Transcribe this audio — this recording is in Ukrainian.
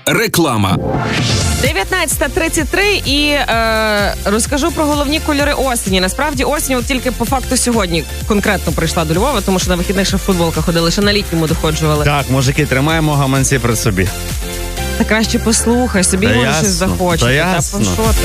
Реклама. 19:33 і розкажу про головні кольори осені. Насправді осінь от тільки по факту сьогодні конкретно прийшла до Львова, тому що на вихідних ще в футболках ходили, ще на літньому доходжували. Так, мужики, тримаємо гаманці при собі. Та краще послухай, собі може щось захоче. Та ясно. Та що ти?